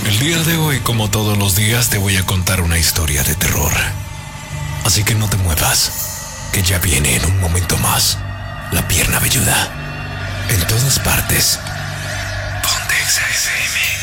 El día de hoy, como todos los días, te voy a contar una historia de terror. Así que no te muevas, que ya viene en un momento más La Pierna Velluda. En todas partes. Ponte XFM.